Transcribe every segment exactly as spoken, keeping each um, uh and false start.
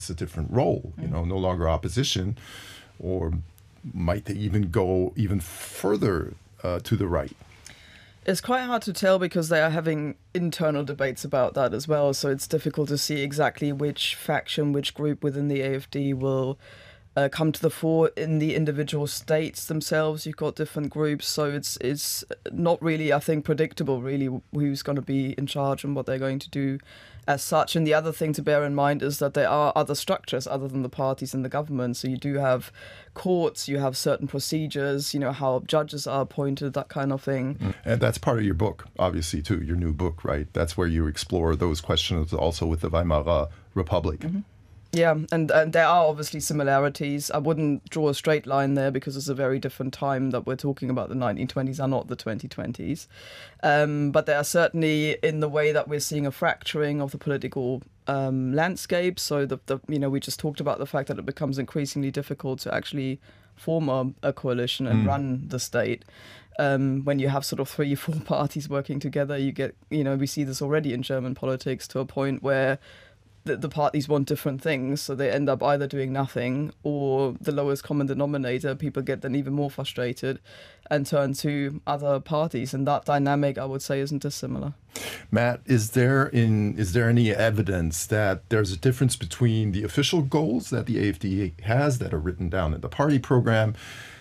It's a different role, you know, no longer opposition, or might they even go even further uh, to the right? It's quite hard to tell because they are having internal debates about that as well. So it's difficult to see exactly which faction, which group within the A F D will uh, come to the fore. In the individual states themselves, you've got different groups. So it's it's not really, I think, predictable really who's going to be in charge and what they're going to do as such. And the other thing to bear in mind is that there are other structures other than the parties in the government. So you do have courts, you have certain procedures, you know, how judges are appointed, that kind of thing. And that's part of your book, obviously, too, your new book, right? That's where you explore those questions also with the Weimar uh, Republic. Mm-hmm. Yeah, and, and there are obviously similarities. I wouldn't draw a straight line there because it's a very different time that we're talking about. The nineteen twenties are not the twenty twenties. Um, but there are certainly in the way that we're seeing a fracturing of the political um, landscape. So, the, the you know, we just talked about the fact that it becomes increasingly difficult to actually form a, a coalition and mm. run the state. Um, when you have sort of three, four parties working together, you get, you know, we see this already in German politics to a point where the, the parties want different things, so they end up either doing nothing or the lowest common denominator. People get then even more frustrated and turn to other parties, and that dynamic, I would say, isn't dissimilar. Matt, is there in is there any evidence that there's a difference between the official goals that the A F D has that are written down in the party program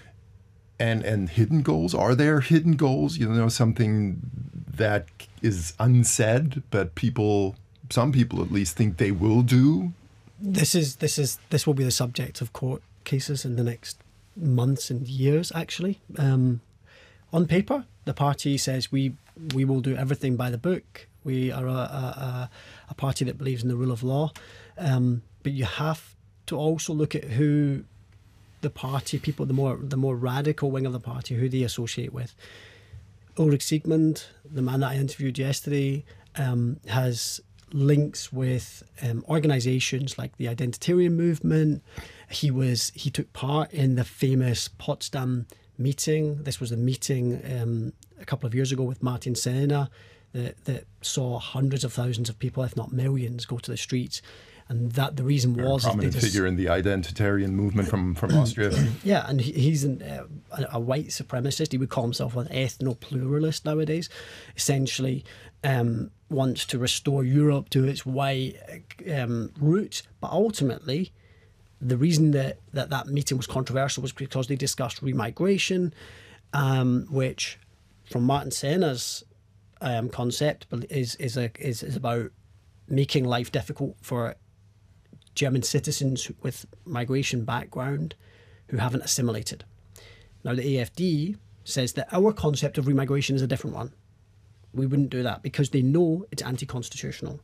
and and hidden goals? Are there hidden goals? You know, something that is unsaid, but people. Some people at least think they will do. This is this is this will be the subject of court cases in the next months and years. Actually, um, on paper, the party says we we will do everything by the book. We are a a, a party that believes in the rule of law, um, but you have to also look at who the party people, the more the more radical wing of the party, who they associate with. Ulrich Siegmund, the man that I interviewed yesterday, um, has links with um, organisations like the Identitarian movement. He was he took part in the famous Potsdam meeting. This was a meeting um, a couple of years ago with Martin Sellner that, that saw hundreds of thousands of people, if not millions, go to the streets. And that the reason was... A prominent just, figure in the Identitarian movement from, from Austria. Yeah, and he, he's an, uh, a, a white supremacist. He would call himself an ethno-pluralist nowadays. Essentially um, wants to restore Europe to its white um, roots. But ultimately, the reason that, that that meeting was controversial was because they discussed remigration, um, which, from Martin Sellner's um, concept, is, is, a, is, is about making life difficult for German citizens with migration background who haven't assimilated. Now, the A F D says that our concept of remigration is a different one. We wouldn't do that because they know it's anti-constitutional.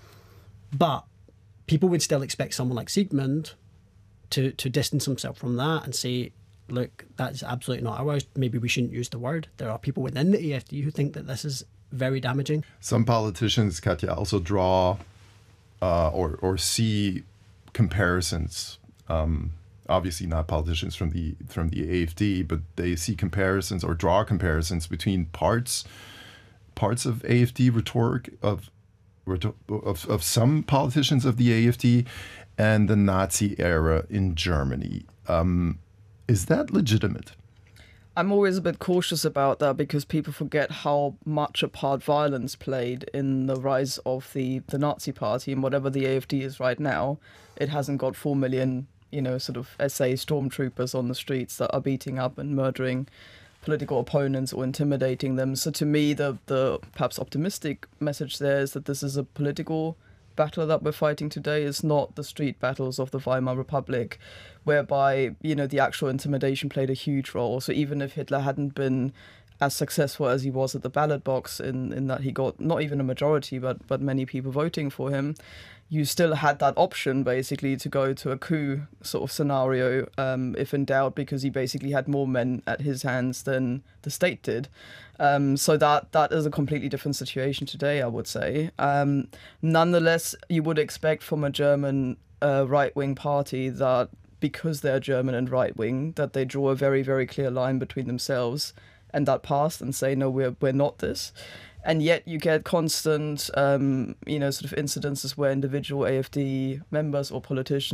But people would still expect someone like Siegmund to, to distance himself from that and say, look, that's absolutely not ours. Maybe we shouldn't use the word. There are people within the A F D who think that this is very damaging. Some politicians, Katja, also draw uh, or or see comparisons. Um, obviously, not politicians from the from the A F D, but they see comparisons or draw comparisons between parts parts of A F D rhetoric of of of some politicians of the A F D and the Nazi era in Germany. Um, is that legitimate? I'm always a bit cautious about that because people forget how much a part violence played in the rise of the, the Nazi party, and whatever the A F D is right now, it hasn't got four million, you know, sort of S A stormtroopers on the streets that are beating up and murdering political opponents or intimidating them. So to me, the, the perhaps optimistic message there is that this is a political battle that we're fighting today. Is not the street battles of the Weimar Republic, whereby, you know, the actual intimidation played a huge role. So even if Hitler hadn't been as successful as he was at the ballot box, in, in that he got not even a majority, but but many people voting for him, you still had that option basically to go to a coup sort of scenario, um, if in doubt, because he basically had more men at his hands than the state did. Um, so that that is a completely different situation today, I would say. Um, nonetheless, you would expect from a German uh, right-wing party that because they're German and right-wing, that they draw a very, very clear line between themselves and that past and say, no, we're we're not this. And yet you get constant, um, you know, sort of incidences where individual A F D members or politicians